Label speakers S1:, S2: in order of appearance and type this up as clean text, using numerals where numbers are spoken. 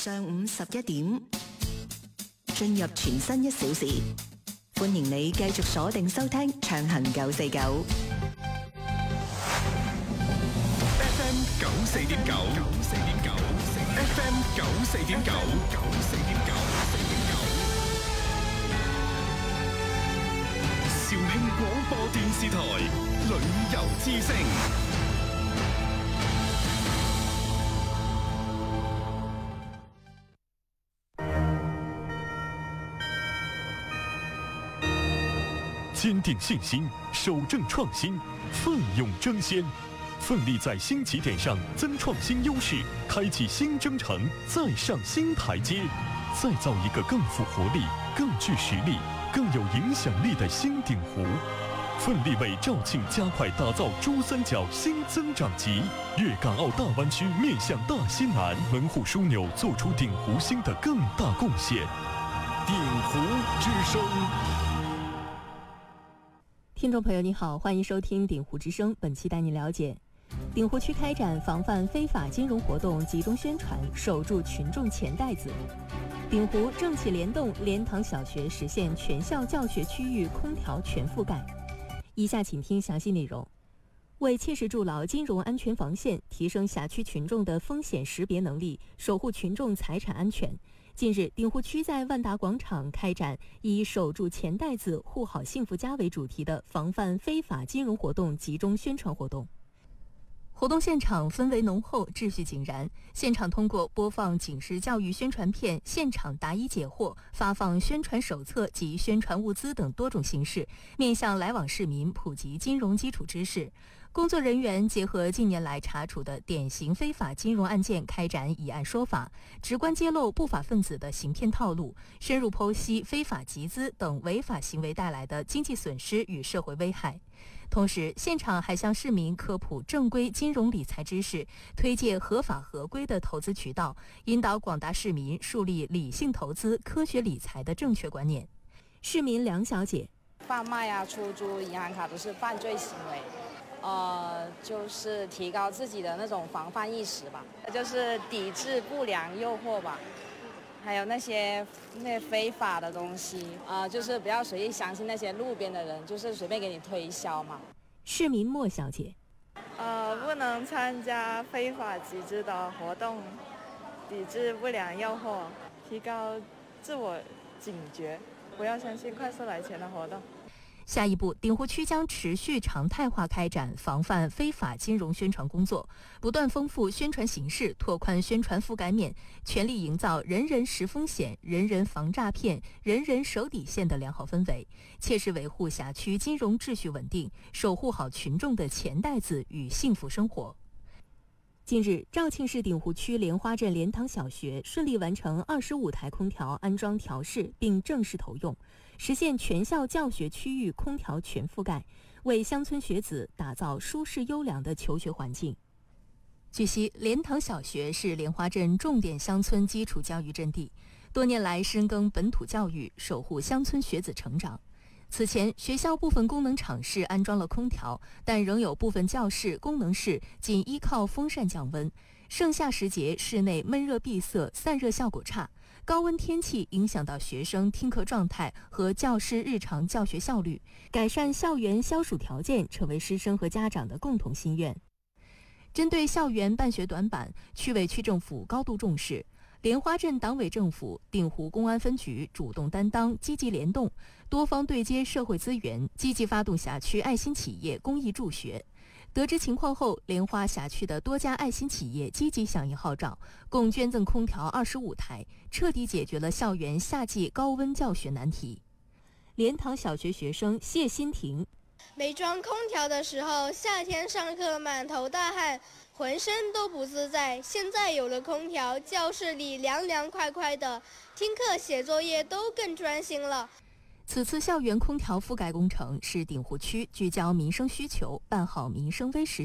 S1: 上午11點，進入全新1小時，歡迎你繼續鎖定收聽暢行949
S2: FM 94.9 FM 94.9肇慶廣播電視台旅遊之聲。
S3: 坚定信心，守正创新，奋勇争先，奋力在新起点上增创新优势，开启新征程，再上新台阶，再造一个更富活力、更具实力、更有影响力的新鼎湖。奋力为肇庆加快打造珠三角新增长极，粤港澳大湾区面向大西南，门户枢纽做出鼎湖新的更大贡献。鼎湖之声。
S4: 听众朋友你好，欢迎收听鼎湖之声，本期带你了解鼎湖区开展防范非法金融活动集中宣传，守住群众钱袋子。鼎湖政企联动莲塘小学实现全校教学区域空调全覆盖。以下请听详细内容。为切实筑牢金融安全防线，提升辖区群众的风险识别能力，守护群众财产安全，近日，鼎湖区在万达广场开展以守住钱袋子、护好幸福家为主题的防范非法金融活动集中宣传活动。活动现场氛围浓厚，秩序井然。现场通过播放警示教育宣传片、现场答疑解惑、发放宣传手册及宣传物资等多种形式，面向来往市民普及金融基础知识。工作人员结合近年来查处的典型非法金融案件，开展以案说法，直观揭露不法分子的行骗套路，深入剖析非法集资等违法行为带来的经济损失与社会危害。同时，现场还向市民科普正规金融理财知识，推介合法合规的投资渠道，引导广大市民树立理性投资、科学理财的正确观念。市民梁小姐：
S5: 贩卖啊、出租、银行卡都是犯罪行为。就是提高自己的那种防范意识吧，就是抵制不良诱惑吧，还有那些非法的东西，就是不要随意相信那些路边的人，就是随便给你推销嘛。
S4: 市民莫小姐：
S6: 不能参加非法集资的活动，抵制不良诱惑，提高自我警觉，不要相信快速来钱的活动。
S4: 下一步，鼎湖区将持续常态化开展防范非法金融宣传工作，不断丰富宣传形式，拓宽宣传覆盖面，全力营造人人识风险、人人防诈骗、人人守底线的良好氛围，切实维护辖区金融秩序稳定，守护好群众的钱袋子与幸福生活。近日，肇庆市鼎湖区莲花镇莲塘小学顺利完成25台空调安装调试并正式投用，实现全校教学区域空调全覆盖，为乡村学子打造舒适优良的求学环境。据悉，莲塘小学是莲花镇重点乡村基础教育阵地，多年来深耕本土教育，守护乡村学子成长。此前，学校部分功能场室安装了空调，但仍有部分教室、功能室仅依靠风扇降温。盛夏时节，室内闷热闭塞，散热效果差，高温天气影响到学生听课状态和教师日常教学效率。改善校园消暑条件成为师生和家长的共同心愿。针对校园办学短板，区委区政府高度重视。莲花镇党委政府、鼎湖公安分局主动担当、积极联动，多方对接社会资源，积极发动辖区爱心企业公益助学。得知情况后，莲花辖区的多家爱心企业积极响应号召，共捐赠空调25台，彻底解决了校园夏季高温教学难题。莲塘小学学生谢欣婷：
S7: 没装空调的时候，夏天上课满头大汗，浑身都不自在。现在有了空调，教室里凉凉快快的，听课写作业都更专心了。
S4: 此次校园空调覆盖工程是鼎湖区聚焦民生需求，办好民生微实